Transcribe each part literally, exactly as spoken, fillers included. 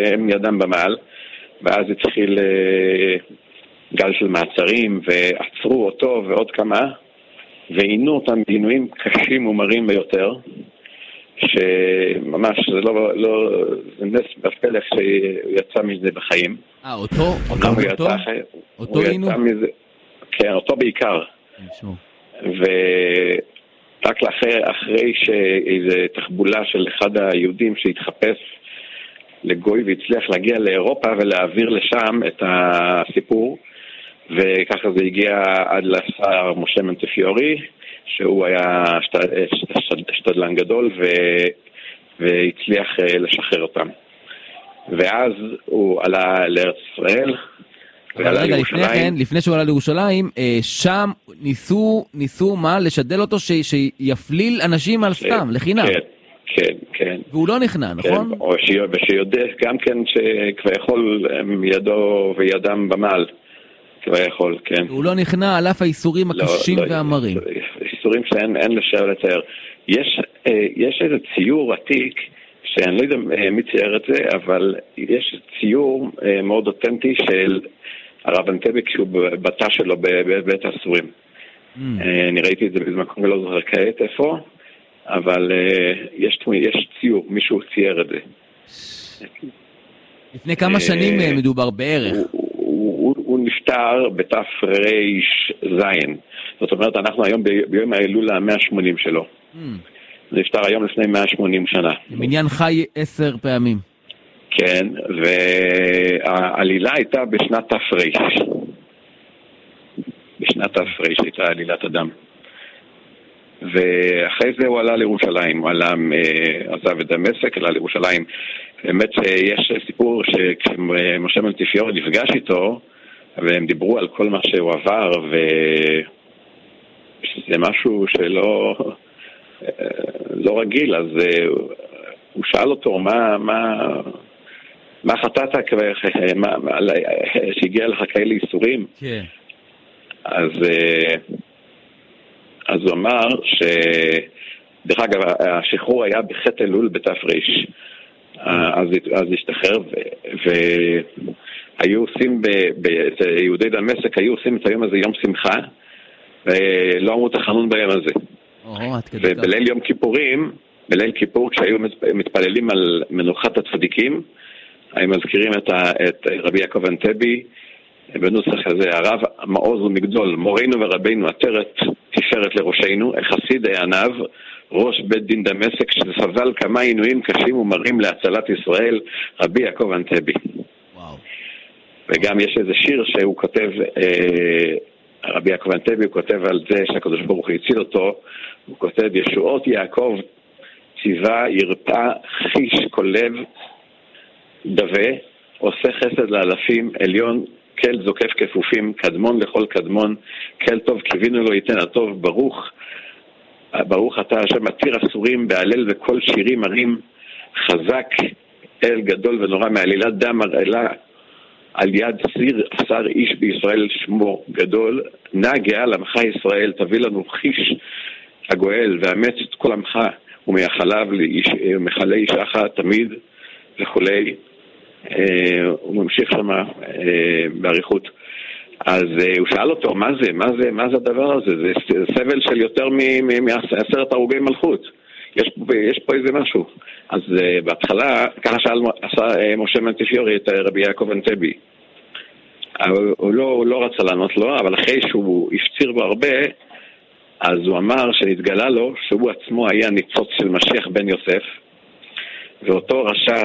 הם ידם במעל, ואז התחיל גל של מעצרים, ועצרו אותו ועוד כמה, ועינו אותם בעינויים קשים ומרים ביותר, שממש זה לא, לא, זה נס בפלח שיצא מזה בחיים. אה, אותו? אותו? אותו? אותו עינו? כן, אותו בעיקר. ורק לאחרי, אחרי שאיזו תחבולה של אחד היהודים שהתחפש לגוי והצליח להגיע לאירופה ולהעביר לשם את הסיפור, וככה זה הגיע עד לשר משה מונטיפיורי, שהוא היה שתדלן גדול ו... והצליח לשחרר אותם. ואז הוא עלה לארץ ישראל, אבל רגע, לפני כן, לפני שהוא עלה לירושלים, שם ניסו, ניסו מה? לשדל אותו ש... שיפליל אנשים על סתם, לחינם. כן, כן, כן. והוא לא נכנע, נכון? או שיודע גם כן שכבר יכול ידו וידם במעל. כבר יכול, כן. הוא לא נכנע על אף האיסורים הקשים והמרים. איסורים שאין לשאר לתאר. יש, יש איזה ציור עתיק, שאני לא יודע מי צייר את זה, אבל יש ציור מאוד אותנטי של הרב אנטבי כשהוא בתא שלו בבית האסורים. Mm. אני ראיתי את זה במקום ולא זוכר כעת איפה, אבל יש, יש ציור, מישהו צייר את זה. לפני כמה שנים מדובר בערך? הוא, הוא, הוא נפטר בתף ריש זין. זאת אומרת, אנחנו היום ביום האלול ה-מאה ושמונים שלו. Mm. זה נפטר היום לפני מאה ושמונים שנה. מניין חי עשר פעמים. כן, והעלילה הייתה בשנת תפריש. בשנת תפריש הייתה עלילת אדם. ואחרי זה הוא עלה לירושלים, הוא עלה, עזב את דמשק, עלה לירושלים. באמת שיש סיפור שכשמשה מונטיפיורי נפגש איתו, והם דיברו על כל מה שהוא עבר, וזה משהו שלא לא רגיל, אז הוא שאל אותו, מה, מה, מה חטאת שהגיע לך כאלה איסורים? כן. אז, אז הוא אמר ש... דרך אגב, השחרור היה בחטא אלול בתפריש, אז, אז השתחרר, והיו עושים, ביהודי דמשק, היו עושים את היום הזה יום שמחה, ולא אמרו תחנון ביום הזה. ובליל יום כיפורים, בליל כיפור, כשהיו מתפללים על מנוחת הצדיקים, הם מזכירים את, ה, את רבי יעקב אנטבי, בנוסח הזה, הרב מעוז ומגדול, מורנו ורבינו, עטרת תפארת לראשנו, החסיד הענב, ראש בית דין דמשק, שסבל כמה עינויים קשים ומרים להצלת ישראל, רבי יעקב אנטבי. וואו. וגם יש איזה שיר שהוא כותב, אה, רבי יעקב אנטבי, הוא כותב על זה שהקדוש ברוך הוא הציל אותו, הוא כותב, ישועות יעקב ציווה ירפא חיש כל לב דווה, עושה חסד לאלפים, עליון כל זוקף כפופים, קדמון לכל קדמון, כל טוב קיווינו לו ייתן הטוב, ברוך, ברוך אתה השם מתיר אסורים, בהלל וכל שירים מרים, חזק אל גדול ונורא, מעלילת דם מרעלה, על יד סיר עשר איש בישראל שמו גדול, נא גאה לעמך ישראל, תביא לנו חיש הגואל, ואמץ את כל עמך, ומייחליו ומחלה איש אחת תמיד וכולי. הוא ממשיך שם בעריכות. אז הוא שאל אותו, מה זה? מה זה? מה זה הדבר הזה? זה סבל של יותר מעשרת הרוגי מלכות. יש, יש פה איזה משהו. אז בהתחלה, ככה שאל משה מונטיפיורי את רבי יעקב אנטבי. הוא לא, הוא לא רצה לענות לו, אבל אחרי שהוא הפציר בו הרבה, אז הוא אמר שנתגלה לו שהוא עצמו היה ניצוץ של משיח בן יוסף, ואותו רשע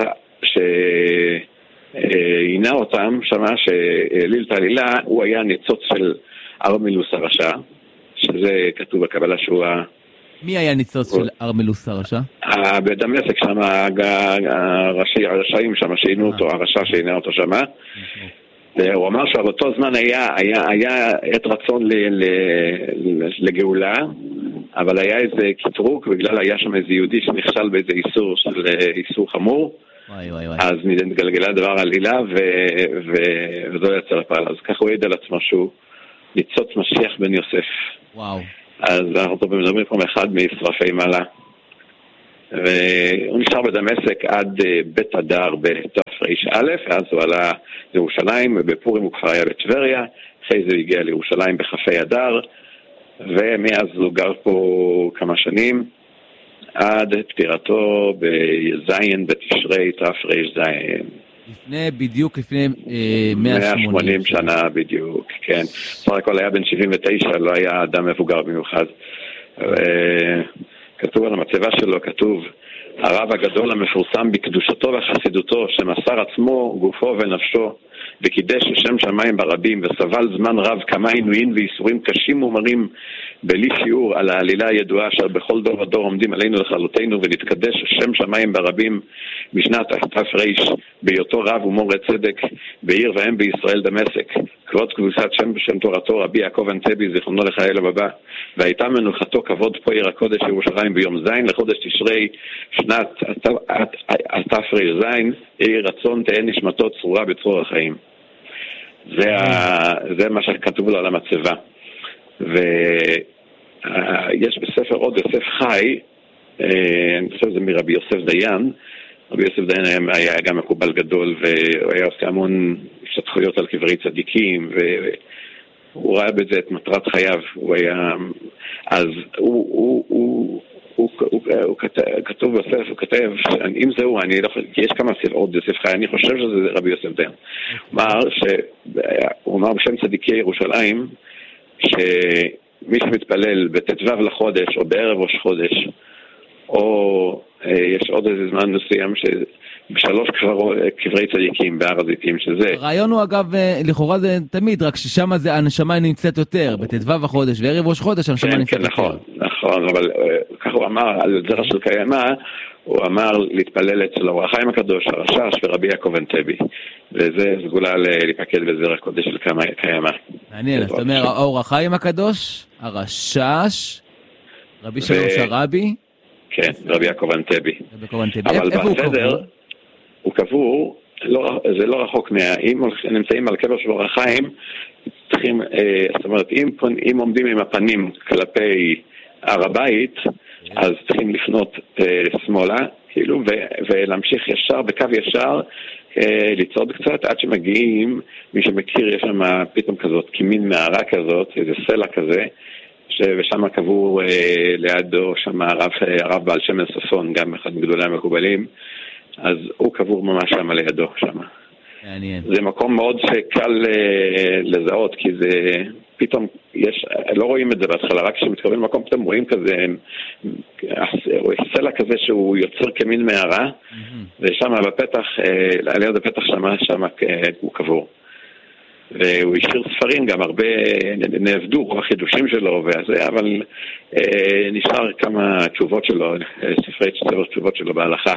שעינה אותם, שמה שהעליל את העלילה, הוא היה ניצוץ של ארמילוס הרשע, שזה כתוב בקבלה שהוא ה... מי היה ניצוץ של ארמילוס הרשע? בדמשק שם, הרשעים שם שעינו אותו, הרשע שעינה אותו שם. הוא אמר שבאותו זמן היה, היה, היה עת רצון ל, ל, לגאולה, אבל היה איזה קיטרוק, בגלל היה שם איזה יהודי שנכשל באיזה איסור של איסור חמור, וואי, וואי, וואי. אז נתגלגלה דבר עלילה ו, ו, וזו יצא לפעל. אז ככה הוא ידע לעצמו שהוא ניצוץ משיח בן יוסף. וואו. אז אנחנו מדברים פה מאחד משרפי מעלה, והוא נשאר בדמשק עד בית הדר בתפריש. תר"א, ואז הוא עלה לירושלים, ובפורים הוא כבר היה בטבריה, אחרי זה הוא הגיע לירושלים בכ"ה אדר, ומאז הוא גר פה כמה שנים, עד פטירתו בזין בתשרי תר"ז. לפני, בדיוק לפני אה, מאה ושמונים שנה בדיוק, כן. סך הכל היה בן שבעים ותשע, לא היה אדם מבוגר במיוחד. כתוב על המצבה שלו, כתוב, הרב הגדול המפורסם בקדושתו וחסידותו, שמסר עצמו, גופו ונפשו, וקידש לשם שמיים ברבים, וסבל זמן רב כמה עינויים ואיסורים קשים ומרים, בלי שיעור על העלילה הידועה אשר בכל דור ודור עומדים עלינו לכלותנו, ונתקדש לשם שמיים ברבים בשנת תר"ש, בהיותו רב ומורה צדק בעיר ואם בישראל דמשק, כבוד קבוצת שם בשם תורתו רבי יעקב אנטבי זיכרונו לחיי לבא, והייתה מנוחתו כבוד פה עיר הקודש ירושלים ביום זין לחודש תשרי שנת התר"ז, יהי רצון תהא נשמתו צרורה בצרור החיים. זה, ה... זה מה שכתוב לו על המצבה. ויש בספר עוד יוסף חי, אני חושב שזה מרבי יוסף דיין, רבי יוסף דיין היה, היה גם מקובל גדול, והוא היה עושה המון השתתחויות על קברי צדיקים, והוא ראה בזה את מטרת חייו. הוא היה, אז הוא, הוא, הוא, הוא, הוא, הוא כתוב בספר, הוא כתב, אם זהו, אני לא, יש כמה עוד יוסף חי, אני חושב שזה רבי יוסף דיין. הוא אמר בשם צדיקי ירושלים, שמי שמתפלל בט"ו לחודש, או בערב ראש חודש, או יש עוד איזה זמן מסוים שבשלוש קברי צדיקים בהר הזיתים, שזה... הרעיון הוא אגב, לכאורה זה תמיד, רק ששם הנשמה נמצאת יותר, בט"ו החודש וערב ראש חודש הנשמה נמצאת יותר. נכון, נכון, אבל ככה הוא אמר, על זרע של קיימה, הוא אמר להתפלל אצל אור החיים הקדוש, הרשש ורבי יעקב אנטבי, וזה סגולה להיפקד בזרע קודש של קיימה. מעניין, זאת אומרת, אור החיים הקדוש, הרשש, רבי שלוש הרבי, כן, רבי יעקב אנטבי. אבל בסדר, הוא קבור, זה לא רחוק מה... אם נמצאים על קבר של אור החיים, צריכים, זאת אומרת, אם עומדים עם הפנים כלפי הר הבית, אז צריכים לפנות שמאלה, כאילו, ולהמשיך ישר, בקו ישר, לצעוד קצת, עד שמגיעים, מי שמכיר, יש שם פתאום כזאת, כמין מערה כזאת, איזה סלע כזה, ושם קבור אה, לידו שם הרב, הרב בעל שמן ששון, גם אחד מגדולי המקובלים, אז הוא קבור ממש שם לידו שם. מעניין. זה מקום מאוד שקל אה, לזהות, כי זה פתאום, יש, לא רואים את זה בהתחלה, רק כשמתקרבים למקום פתאום רואים כזה, רואים סלע כזה שהוא יוצר כמין מערה, mm-hmm. ושם בפתח, אה, על יד הפתח שם, שם אה, הוא קבור. והוא השאיר ספרים, גם הרבה נעבדו החידושים שלו, וזה, אבל אה, נשאר כמה תשובות שלו, ספרי תשובות שלו בהלכה.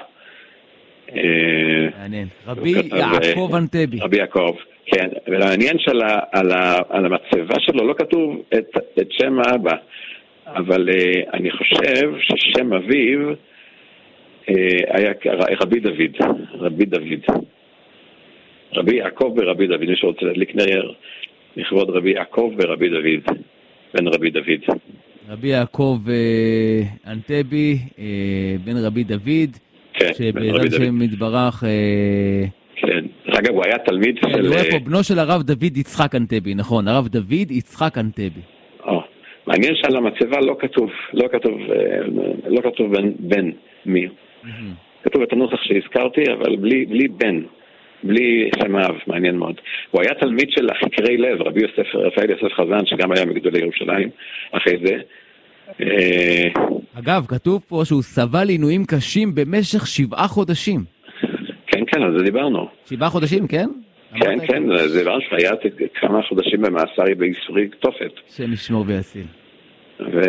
מעניין. רבי יעקב אנטבי. רבי יעקב, כן. ולעניין של על, על המצבה שלו לא כתוב את, את שם האבא, אבל אה, אני חושב ששם אביו אה, היה רבי דוד, רבי דוד. רבי יעקב ורבי דוד, מי שרוצה להדליק נר לכבוד רבי יעקב ורבי דוד, בן רבי דוד. רבי יעקב אנטבי, בן רבי דוד, כן, שבעזרת שם מתברך... כן, אגב, הוא היה תלמיד של... אני רואה פה בנו של הרב דוד יצחק אנטבי, נכון, הרב דוד יצחק אנטבי. או, מעניין שעל המצבה לא כתוב, לא כתוב, לא כתוב בן מי. כתוב את הנוסח שהזכרתי, אבל בלי בן. בלי שם אב, מעניין מאוד. הוא היה תלמיד של חקרי לב, רבי יוסף, רפאל יוסף חזן, שגם היה מגדולי ירושלים, אחרי זה. אגב, כתוב פה שהוא סבל עינויים קשים במשך שבעה חודשים. כן, כן, על זה דיברנו. שבעה חודשים, כן? כן, כן, זה דבר שהיה כמה חודשים במאסרי בייסורי תופת. שם ישמור ויציל. ו...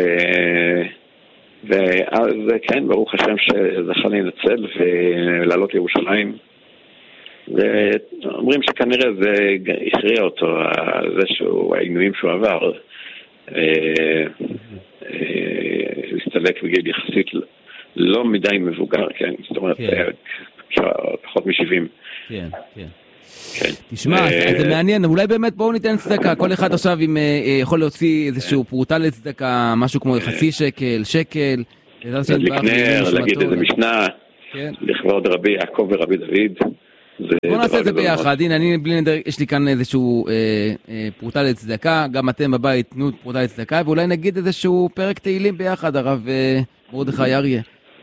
ואז כן, ברוך השם שזכה להינצל ולעלות לירושלים. ואומרים שכנראה זה הכריע אותו, זה שהוא, העינויים שהוא עבר, הסתלק בגיל יחסית לא מדי מבוגר, כן, זאת אומרת, פחות מ-שבעים. כן, כן. תשמע, זה מעניין, אולי באמת בואו ניתן צדקה, כל אחד עכשיו יכול להוציא איזשהו פרוטה לצדקה, משהו כמו חצי שקל, שקל, להדליק נר, להגיד איזה משנה, לכבוד רבי יעקב ורבי דוד, בוא נעשה את זה ביחד. הנה, אני בלי נדר, יש לי כאן איזשהו אה, אה, פרוטה לצדקה, גם אתם בבית תנו פרוטה לצדקה, ואולי נגיד איזשהו פרק תהילים ביחד, הרב אה, מרדכי אריה.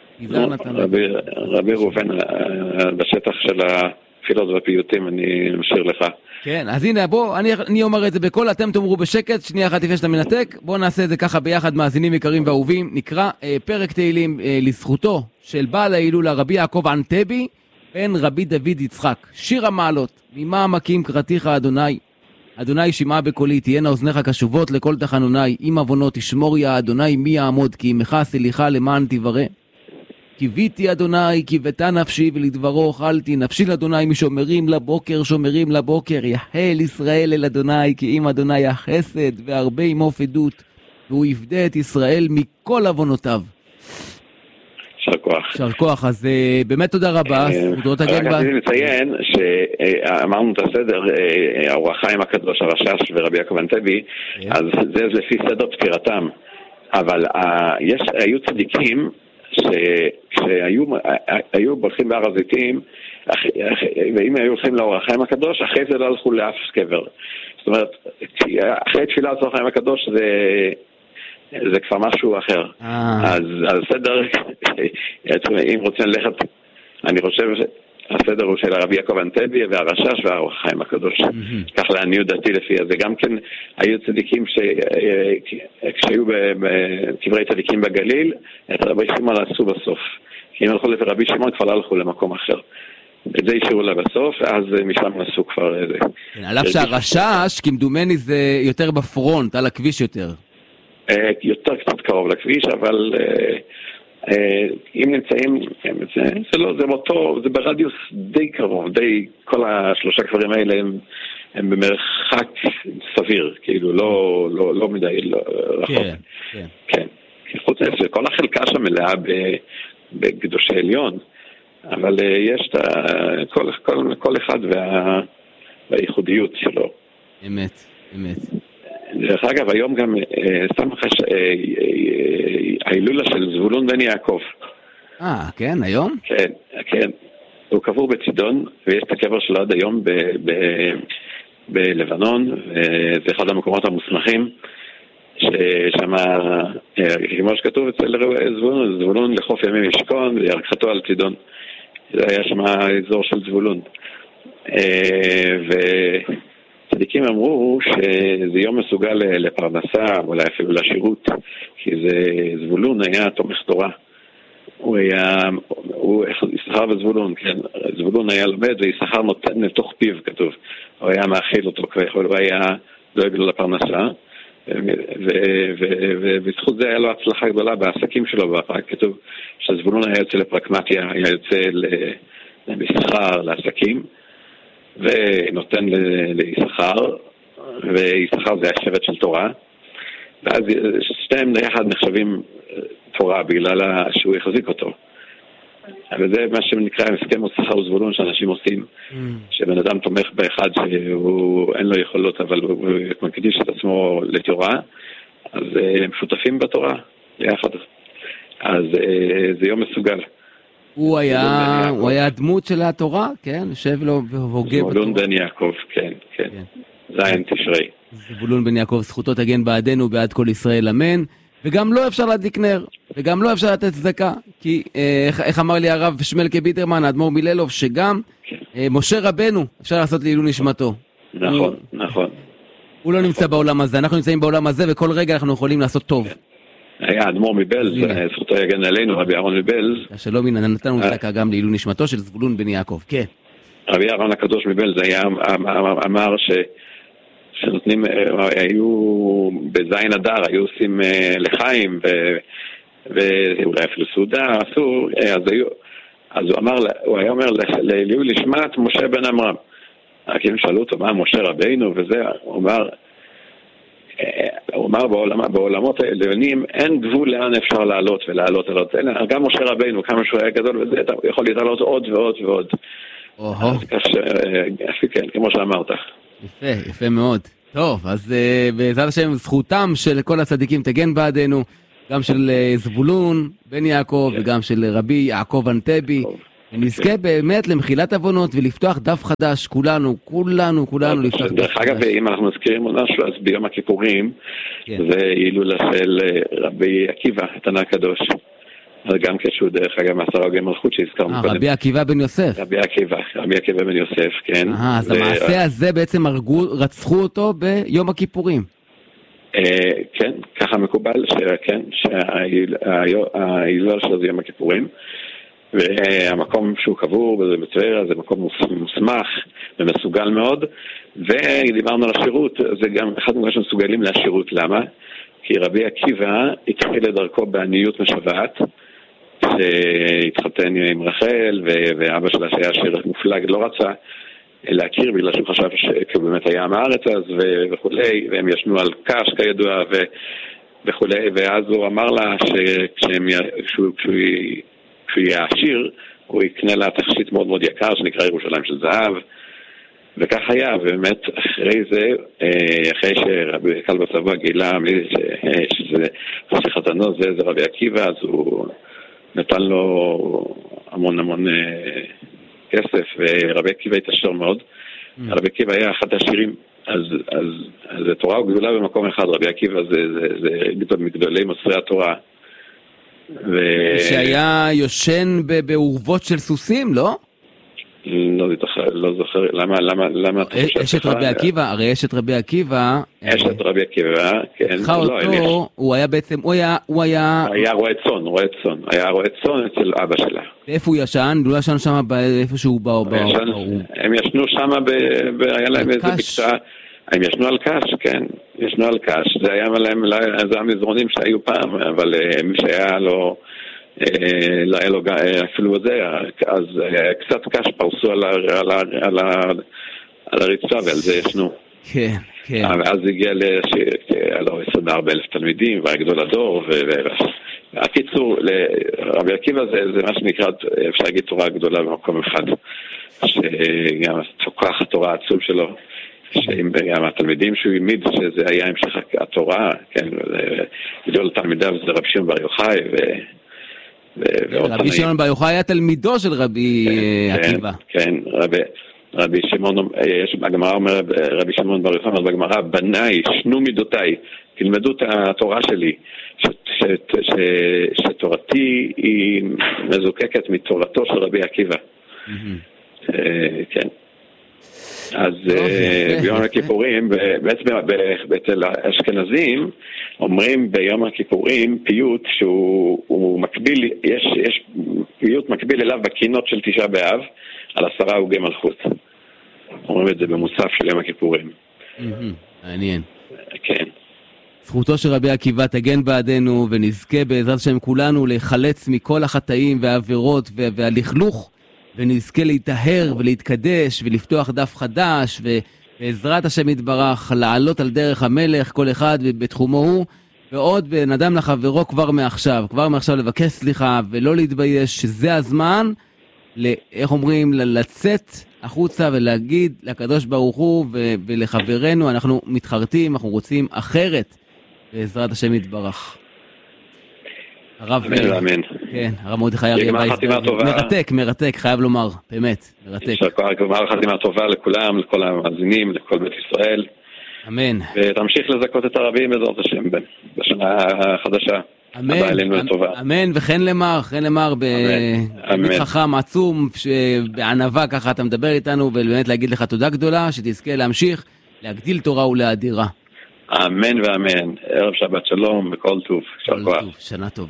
רבי ראובן, בשטח של התפילות והפיוטים, אני משאיר לך. כן, אז הנה, בוא, אני, אני אומר את זה בקול, אתם תאמרו בשקט, שנייה אחת לפני שאתה מנתק, בוא נעשה את זה ככה ביחד, מאזינים יקרים ואהובים, נקרא אה, פרק תהילים אה, לזכותו של בעל ההילולה רבי יעקב אנטבי, בן רבי דוד יצחק, שיר המעלות, ממה עמקים קראתיך אדוני, אדוני שמעה בקולי, תהיינה אוזניך קשובות לכל תחנוני, אם עוונות תשמור יה אדוני מי יעמוד, כי עמך סליחה למען תברא. קיוויתי אדוני, קיוותה נפשי ולדברו אכלתי, נפשי לאדוני משומרים לבוקר, שומרים לבוקר, יחל ישראל אל אדוני, כי אם אדוני החסד והרבה עמו פדות, והוא יפדה את ישראל מכל עוונותיו. שר כוח. שר כוח, אז באמת תודה רבה. רק רציתי לציין שאמרנו את הסדר, האור החיים הקדוש, הרש"ש ורבי יעקב אנטבי, אז זה לפי סדר פטירתם, אבל היו צדיקים שכשהיו הולכים בהר הזיתים, ואם היו הולכים לאור החיים הקדוש, אחרי זה לא הלכו לאף קבר. זאת אומרת, אחרי תפילה לאור החיים הקדוש זה זה כבר משהו אחר. אז הסדר, אם רוצים ללכת, אני חושב שהסדר הוא של הרבי יעקב אנטבי והרש"ש והאור החיים הקדוש. כך לעניות דעתי לפי זה. גם כן היו צדיקים כשהיו בקברי צדיקים בגליל, את רבי שמעון עשו בסוף. כי אם הלכו לרבי שמעון כבר לא הלכו למקום אחר. את זה השאירו לה בסוף, ואז משם עשו כבר איזה. על אף שהרש"ש, כמדומני זה יותר בפרונט, על הכביש יותר. יותר קצת קרוב לכביש, אבל אם נמצאים, זה לא, זה אותו, זה ברדיוס די קרוב, די, כל השלושה כפרים האלה הם, הם במרחק סביר, כאילו לא, לא, לא מדי רחוק. כן, כן. כן. חוץ מזה, כל החלקה שם מלאה בקדושי עליון, אבל יש את כל, כל, כל אחד וה, והייחודיות שלו. אמת, אמת. דרך אגב, היום גם סתם חש... ההילולה של זבולון בן יעקב. אה, כן, היום? כן, כן. הוא קבור בצידון, ויש את הקבר שלו עד היום ב... ב... בלבנון, וזה אחד המקומות המוסמכים, ששם, כמו שכתוב אצל זבולון, זבולון לחוף ימים ישכון, וירחתו על צידון. זה היה שם האזור של זבולון. ו... צדיקים אמרו שזה יום מסוגל לפרנסה, אולי אפילו לשירות, כי זה זבולון היה תומך תורה. הוא היה, הוא יששכר בזבולון, כן, זבולון היה לומד ויששכר נותן לתוך פיו, כתוב. הוא היה מאכיל אותו, הוא היה דואג לו לפרנסה, ובזכות זה היה לו הצלחה גדולה בעסקים שלו, כתוב שזבולון היה יוצא לפרקמטיה, היה יוצא למסחר, לעסקים, ונותן ליששכר, ויששכר זה השבט של תורה, ואז שניהם יחד נחשבים תורה בגלל שהוא יחזיק אותו. אבל זה מה שנקרא הסכם יששכר וזבולון שאנשים עושים, שבן אדם תומך באחד שאין לו יכולות, אבל הוא מקדיש את עצמו לתורה, אז הם שותפים בתורה ביחד. אז זה יום מסוגל. הוא היה, הוא היה הדמות של התורה, כן? יושב לו והוגה בתורה. זבולון בן יעקב, כן, כן. זין תשרי. זבולון בן יעקב, זכותו תגן בעדנו בעד כל ישראל, אמן. וגם לא אפשר להדליק נר, וגם לא אפשר לתת צדקה, כי איך, איך אמר לי הרב שמלכה ביטרמן, האדמו"ר מיללוב, שגם כן. משה רבנו אפשר לעשות לעילוי נשמתו. נכון, הוא, נכון. הוא לא נמצא בעולם הזה, אנחנו נמצאים בעולם הזה, וכל רגע אנחנו יכולים לעשות טוב. היה האדמו"ר מבלז, זכותו יגן עלינו, רבי אהרון מבלז. שלום, הנה, נתנו צדקה גם לעילוי נשמתו של זבולון בן יעקב, כן. רבי אהרון הקדוש מבלז היה אמר ש... שנותנים, היו בזין אדר, היו עושים לחיים, ואולי אפילו סעודה, עשו, אז היו, אז הוא אמר, הוא היה אומר, לעילוי נשמת משה בן עמרם. כאילו שאלו אותו, מה, משה רבינו, וזה, הוא אמר, הוא אמר בעולמות, בעולמות העליונים, אין גבול לאן אפשר לעלות ולעלות, לעלות, גם משה רבינו, כמה שהוא היה גדול, וזה, הוא יכול להתעלות עוד ועוד ועוד. אז כך, כן, כמו שאמרת. יפה, יפה מאוד. טוב, אז uh, בעזרת השם זכותם של כל הצדיקים תגן בעדנו, גם של uh, זבולון בן יעקב, yeah. וגם של רבי יעקב אנטבי, ונזכה באמת למחילת עוונות ולפתוח דף חדש, כולנו, כולנו, כולנו לפתוח דף חדש. דרך אגב, אם אנחנו מזכירים משהו, אז ביום הכיפורים, זה הילולה של רבי עקיבא, תנא הקדוש. גם כשהוא דרך אגב מעשרה הוגי מלכות שהזכרנו קודם. רבי עקיבא בן יוסף. רבי עקיבא, רבי עקיבא בן יוסף, כן. אה, אז המעשה הזה בעצם רצחו אותו ביום הכיפורים. כן, ככה מקובל, כן, שההילולה שלו זה יום הכיפורים. והמקום שהוא קבור, וזה בטבריה, זה מקום מוסמך ומסוגל מאוד, ודיברנו על השירות, זה גם אחד ממה שמסוגלים להשירות, למה? כי רבי עקיבא התחיל לדרכו בעניות משוועת, שהתחתן עם רחל, ואבא שלה שהיה שיר מופלג לא רצה להכיר, בגלל שהוא חשב שהוא באמת היה עם הארץ אז, וכולי, והם ישנו על קש כידוע, וכולי, ואז הוא אמר לה שכשהוא כשהוא יהיה עשיר, הוא יקנה לה תכשיט מאוד מאוד יקר, שנקרא ירושלים של זהב, וכך היה, ובאמת אחרי זה, אחרי שרבי כלבא סבא גילה שזה שחתנו זה, זה רבי עקיבא, אז הוא נתן לו המון המון כסף, ורבי עקיבא התעשר מאוד. רבי עקיבא היה אחד העשירים, אז, אז, אז התורה הוא גדולה במקום אחד, רבי עקיבא זה, זה, זה מגדולי מוסרי התורה. ו... שהיה יושן בעורבות של סוסים, לא? לא זוכר, לא זוכר, למה, למה, למה... אשת רבי עקיבא, הרי אשת רבי עקיבא... אשת רבי עקיבא, כן. לקחה אותו, הוא היה בעצם, הוא היה... הוא היה היה רועה צאן, רועה צאן. היה רועה צאן אצל אבא שלה. איפה הוא ישן? הוא ישן שם איפשהו ב... הם ישנו שם, היה להם איזה בקשה... הם ישנו על קש, כן. ישנו על קש. זה היה להם, זה המזרונים שהיו פעם, אבל מי שהיה לו... לא היה לו אפילו זה, אז קצת קש פרסו על הרצפה ועל זה ישנו. כן, כן. ואז הגיע ל-עשרים וארבעה אלף תלמידים והיה גדול הדור. הקיצור, רבי עקיבא זה מה שנקרא, אפשר להגיד תורה גדולה במקום אחד, שגם תוכח התורה העצום שלו, שגם התלמידים שהוא העמיד שזה היה המשך התורה, כן, גדול תלמידיו זה רבי שמעון בר יוחאי ו... רבי שמעון בר יוחאי היה תלמידו של רבי עקיבא. כן, רבי שמעון, הגמרא אומר, רבי שמעון בר יוחאי, אז בגמרא, בניי, שנו מידותיי, תלמדו את התורה שלי, שתורתי היא מזוקקת מתורתו של רבי עקיבא. כן. אז ביום הכיפורים, בעצם אצל האשכנזים, אומרים ביום הכיפורים פיוט שהוא מקביל, יש, יש פיוט מקביל אליו בקינות של תשעה באב, על עשרה הוגי מלכות. אומרים את זה במוסף של יום הכיפורים. מעניין. כן. זכותו של רבי עקיבא תגן בעדנו, ונזכה בעזרת השם כולנו להיחלץ מכל החטאים והעבירות והלכלוך, ונזכה להתאהר ולהתקדש ולפתוח דף חדש, ובעזרת השם יתברך לעלות על דרך המלך, כל אחד בתחומו הוא, ועוד בן אדם לחברו כבר מעכשיו, כבר מעכשיו לבקש סליחה ולא להתבייש, שזה הזמן, איך אומרים, לצאת החוצה ולהגיד לקדוש ברוך הוא ולחברנו, אנחנו מתחרטים, אנחנו רוצים אחרת, בעזרת השם יתברך. הרב, אמן. כן, הרב מרדכי אריה וייסברג, מרתק, מרתק, חייב לומר, באמת, מרתק. גמר חתימה טובה לכולם, לכל המאזינים, לכל בית ישראל. אמן. ותמשיך לזכות את הרבים בעזרת השם בשנה החדשה. אמן, אמן, וכן למר, כן למר, באמת חכם עצום, שבענווה ככה אתה מדבר איתנו, ובאמת להגיד לך תודה גדולה, שתזכה להמשיך, להגדיל תורה ולאדירה. אמן ואמן. ערב שבת שלום וכל טוב. כל טוב, שנה טובה.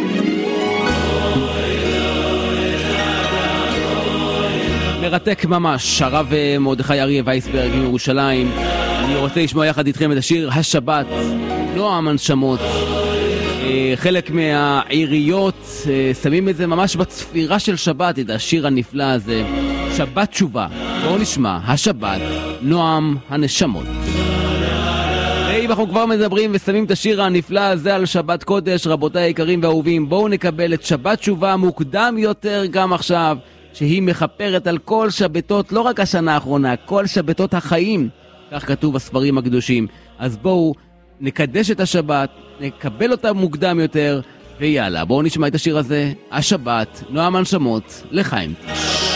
מרתק ממש. הרב מרדכי אריה וייסברג מירושלים. אני רוצה לשמוע יחד איתכם את השיר השבת, נועם הנשמות. חלק מהעיריות שמים את זה ממש בצפירה של שבת, את השיר הנפלא הזה, שבת תשובה. בואו נשמע, השבת, נועם הנשמות. ואם אנחנו כבר מדברים ושמים את השיר הנפלא הזה על שבת קודש, רבותיי היקרים ואהובים, בואו נקבל את שבת תשובה מוקדם יותר גם עכשיו, שהיא מחפרת על כל שבתות, לא רק השנה האחרונה, כל שבתות החיים, כך כתוב בספרים הקדושים. אז בואו נקדש את השבת, נקבל אותה מוקדם יותר, ויאללה, בואו נשמע את השיר הזה, השבת, נועם הנשמות, לחיים.